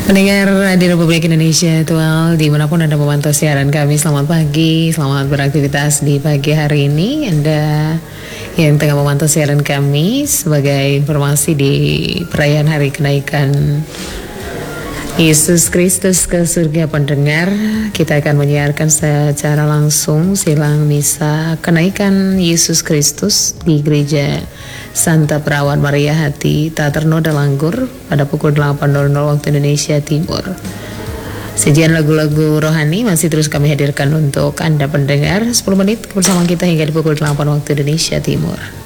Pendengar di Republik Indonesia Tual, dimanapun Anda memantau siaran kami, selamat pagi, selamat beraktivitas di pagi hari ini. Anda yang tengah memantau siaran kami, sebagai informasi di perayaan hari kenaikan Yesus Kristus ke surga pendengar, kita akan menyiarkan secara langsung silang misa kenaikan Yesus Kristus di Gereja Santa Perawat Maria Hati Taternoda Langgur pada pukul 8.00 waktu Indonesia Timur. Sajian lagu-lagu rohani masih terus kami hadirkan untuk Anda pendengar, 10 menit bersama kita hingga di pukul 8 waktu Indonesia Timur.